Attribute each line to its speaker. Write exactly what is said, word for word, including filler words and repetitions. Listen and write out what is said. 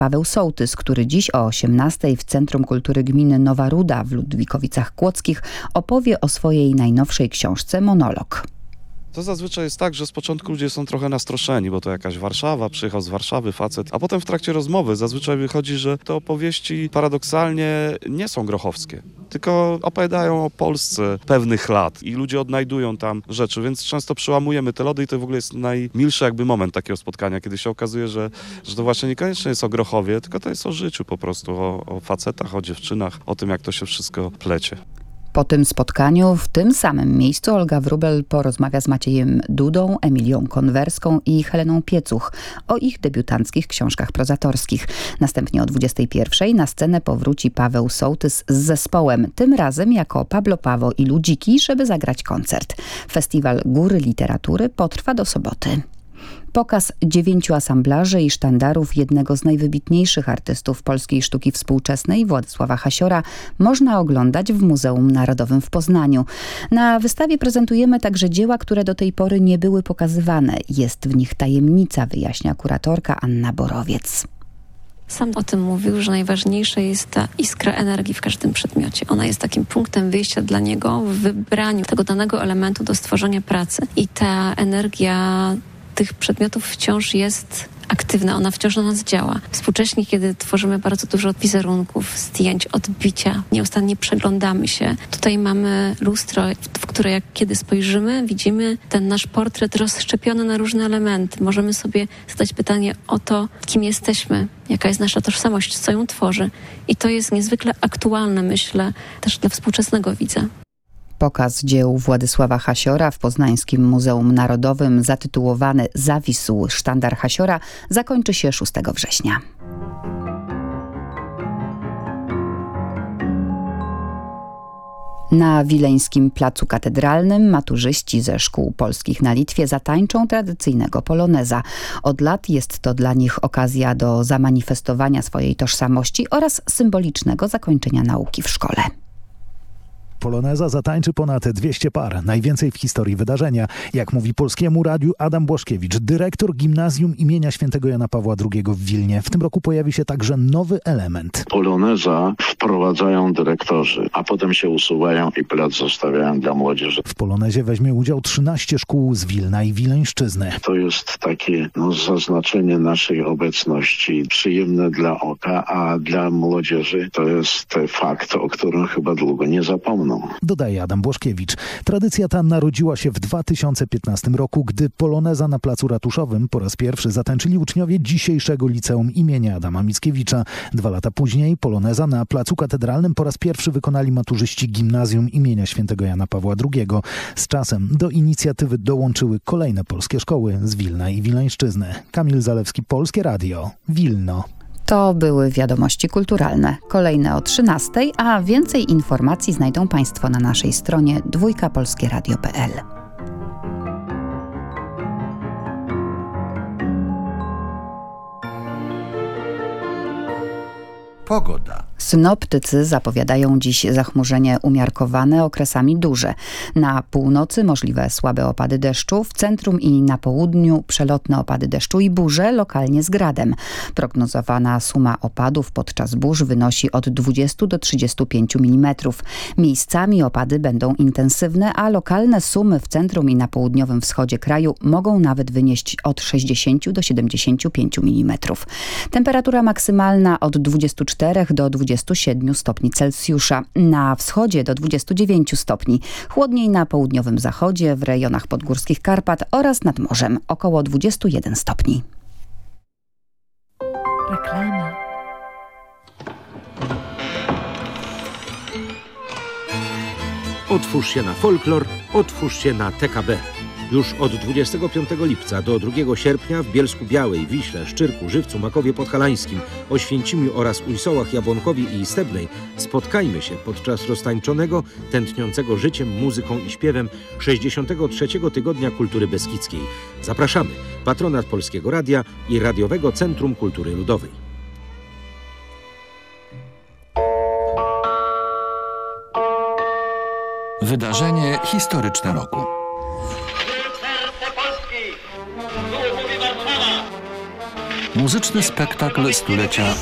Speaker 1: Paweł Sołtys, który dziś o osiemnastej w Centrum Kultury Gminy Nowa Ruda w Ludwikowicach Kłodzkich opowie o swojej najnowszej książce Monolog.
Speaker 2: To zazwyczaj jest tak, że z początku ludzie są trochę nastroszeni, bo to jakaś Warszawa, przyjechał z Warszawy facet, a potem w trakcie rozmowy zazwyczaj wychodzi, że te opowieści paradoksalnie nie są grochowskie, tylko opowiadają o Polsce pewnych lat i ludzie odnajdują tam rzeczy, więc często przełamujemy te lody i to w ogóle jest najmilszy jakby moment takiego spotkania, kiedy się okazuje, że, że to właśnie niekoniecznie jest o Grochowie, tylko to jest o życiu po prostu, o, o facetach, o dziewczynach, o tym, jak to się wszystko plecie.
Speaker 1: Po tym spotkaniu w tym samym miejscu Olga Wróbel porozmawia z Maciejem Dudą, Emilią Konwerską i Heleną Piecuch o ich debiutanckich książkach prozatorskich. Następnie o dwudziestej pierwszej na scenę powróci Paweł Sołtys z zespołem, tym razem jako Pablo Pawo i Ludziki, żeby zagrać koncert. Festiwal Góry Literatury potrwa do soboty. Pokaz dziewięciu asamblaży i sztandarów jednego z najwybitniejszych artystów polskiej sztuki współczesnej, Władysława Hasiora, można oglądać w Muzeum Narodowym w Poznaniu. Na wystawie prezentujemy także dzieła, które do tej pory nie były pokazywane. Jest w nich tajemnica, wyjaśnia kuratorka Anna Borowiec.
Speaker 3: Sam o tym mówił, że najważniejsza jest ta iskra energii w każdym przedmiocie. Ona jest takim punktem wyjścia dla niego w wybraniu tego danego elementu do stworzenia pracy. I ta energia tych przedmiotów wciąż jest aktywna, ona wciąż na nas działa. Współcześnie, kiedy tworzymy bardzo dużo wizerunków, zdjęć, odbicia, nieustannie przeglądamy się. Tutaj mamy lustro, w które jak kiedy spojrzymy, widzimy ten nasz portret rozszczepiony na różne elementy. Możemy sobie zadać pytanie o to, kim jesteśmy, jaka jest nasza tożsamość, co ją tworzy. I to jest niezwykle aktualne, myślę, też dla współczesnego widza.
Speaker 1: Pokaz dzieł Władysława Hasiora w Poznańskim Muzeum Narodowym zatytułowany Zawisł sztandar Hasiora zakończy się szóstego września. Na Wileńskim Placu Katedralnym maturzyści ze szkół polskich na Litwie zatańczą tradycyjnego poloneza. Od lat jest to dla nich okazja do zamanifestowania swojej tożsamości oraz symbolicznego zakończenia nauki w szkole.
Speaker 4: Poloneza zatańczy ponad dwieście par, najwięcej w historii wydarzenia. Jak mówi Polskiemu Radiu Adam Błaszkiewicz, dyrektor Gimnazjum imienia Świętego Jana Pawła drugiego w Wilnie. W tym roku pojawi się także nowy element.
Speaker 5: Poloneza wprowadzają dyrektorzy, a potem się usuwają i plac zostawiają dla młodzieży.
Speaker 4: W polonezie weźmie udział trzynaście szkół z Wilna i Wileńszczyzny.
Speaker 5: To jest takie no, zaznaczenie naszej obecności, przyjemne dla oka, a dla młodzieży to jest fakt, o którym chyba długo nie zapomną.
Speaker 4: Dodaje Adam Błaszkiewicz. Tradycja ta narodziła się w dwa tysiące piętnastym roku, gdy poloneza na Placu Ratuszowym po raz pierwszy zatańczyli uczniowie dzisiejszego liceum imienia Adama Mickiewicza. Dwa lata później poloneza na Placu Katedralnym po raz pierwszy wykonali maturzyści Gimnazjum imienia Świętego Jana Pawła drugiego. Z czasem do inicjatywy dołączyły kolejne polskie szkoły z Wilna i Wileńszczyzny. Kamil Zalewski, Polskie Radio, Wilno.
Speaker 1: To były wiadomości kulturalne. Kolejne o trzynastej, a więcej informacji znajdą Państwo na naszej stronie dwójkapolskieradio kropka p l.
Speaker 6: Pogoda.
Speaker 1: Synoptycy zapowiadają dziś zachmurzenie umiarkowane, okresami duże. Na północy możliwe słabe opady deszczu, w centrum i na południu przelotne opady deszczu i burze, lokalnie z gradem. Prognozowana suma opadów podczas burz wynosi od dwudziestu do trzydziestu pięciu milimetrów. Miejscami opady będą intensywne, a lokalne sumy w centrum i na południowym wschodzie kraju mogą nawet wynieść od sześćdziesięciu do siedemdziesięciu pięciu milimetrów. Temperatura maksymalna od dwudziestu czterech do dwudziestu siedmiu stopni Celsjusza. Na wschodzie do dwudziestu dziewięciu stopni. Chłodniej na południowym zachodzie, w rejonach podgórskich Karpat oraz nad morzem. Około dwudziestu jeden stopni.
Speaker 7: Reklama.
Speaker 8: Otwórz się na folklor, otwórz się na T K B. Już od dwudziestego piątego lipca do drugiego sierpnia w Bielsku-Białej, Wiśle, Szczyrku, Żywcu, Makowie Podhalańskim, Oświęcimiu oraz Ujsołach, Jabłonkowie i Stebnej spotkajmy się podczas roztańczonego, tętniącego życiem, muzyką i śpiewem sześćdziesiątego trzeciego Tygodnia Kultury Beskidzkiej. Zapraszamy. Patronat Polskiego Radia i Radiowego Centrum Kultury Ludowej.
Speaker 6: Wydarzenie historyczne roku. Muzyczny spektakl stulecia